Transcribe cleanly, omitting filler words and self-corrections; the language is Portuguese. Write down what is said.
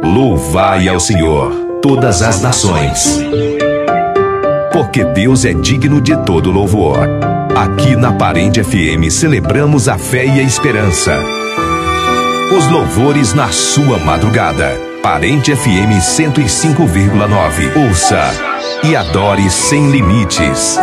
Louvai ao Senhor, todas as nações, porque Deus é digno de todo louvor. Aqui na Parente FM celebramos a fé e a esperança. Os louvores na sua madrugada. Parente FM 105,9. Ouça e adore sem limites.